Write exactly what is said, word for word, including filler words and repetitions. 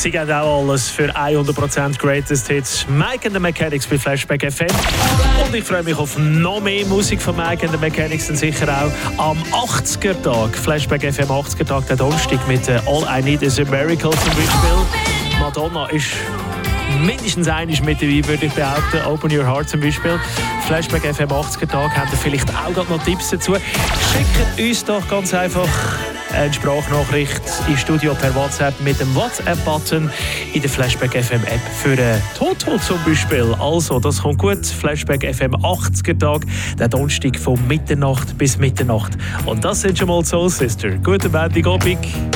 Sie geben auch alles für hundert Prozent Greatest Hits. Mike and the Mechanics bei Flashback F M. Und ich freue mich auf noch mehr Musik von Mike and the Mechanics, und sicher auch am achtziger-Tag. Flashback F M achtziger-Tag, der Donnerstag mit äh, All I Need Is a Miracle zum Beispiel. Madonna ist mindestens einmal mit dabei, würde ich behaupten. Open Your Heart zum Beispiel. Flashback F M achtziger-Tag, habt ihr vielleicht auch gerade noch Tipps dazu? Schickt uns doch ganz einfach eine Sprachnachricht im Studio per WhatsApp mit dem WhatsApp-Button in der Flashback F M App für einen Toto zum Beispiel. Also, das kommt gut. Flashback F M achtziger-Tag, der Donnerstag von Mitternacht bis Mitternacht. Und das sind schon mal Soul Sister. Guten Montagabend.